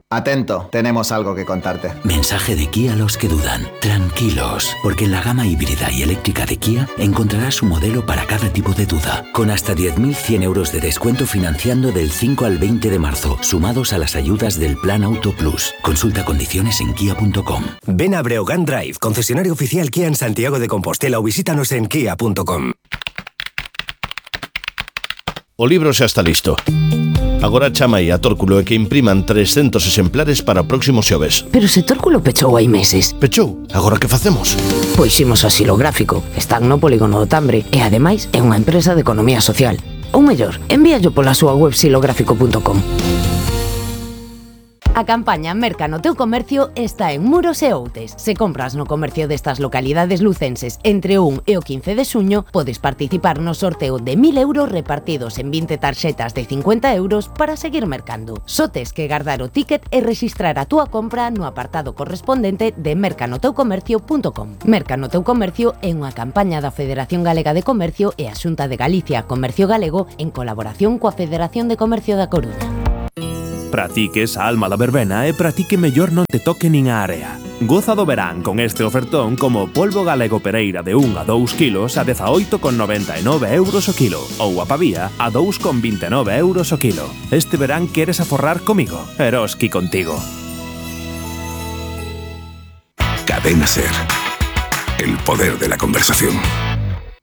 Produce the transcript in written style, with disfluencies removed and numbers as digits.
Atento, tenemos algo que contarte. Mensaje de Kia a los que dudan. Tranquilos, porque en la gama híbrida y eléctrica de Kia encontrarás un modelo para cada tipo de duda, con hasta 10.100 euros de descuento financiando del 5 al 20 de marzo, sumados a las ayudas del Plan Auto Plus. Consulta condiciones en kia.com. Ven a Breogán Drive, concesionario oficial Kia en Santiago de Compostela, o visítanos en kia.com. O libro xa está listo. Agora chama aí a Tórculo e que impriman 300 exemplares para o próximo xoves. Pero se Tórculo pechou hai meses. Pechou? Agora que facemos? Pois imos a Xilográfico. Están no polígono do Tambre e ademais é unha empresa de economía social. Ou mellor, envíallo pola súa web xilográfico.com. A campaña Merca no teu comercio está en Muros e Outes. Se compras no comercio destas localidades lucenses entre o 1 e o 15 de xuño, podes participar no sorteo de 1.000 euros repartidos en 20 tarxetas de 50 euros para seguir mercando. Só tes que guardar o ticket e registrar a túa compra no apartado correspondente de mercanoteucomercio.com. Merca no teu comercio é unha campaña da Federación Galega de Comercio e a Xunta de Galicia Comercio Galego en colaboración coa Federación de Comercio da Coruña. Para ti que esa alma da verbena e para ti que mellor non te toque nin a area. Goza do verán con este ofertón como polvo galego pereira de 1 a 2 kilos a 18,99 euros o kilo ou a pavía a 2,29 euros o kilo. Este verán queres aforrar comigo? Eroski contigo. Cadena SER. El poder de la conversación.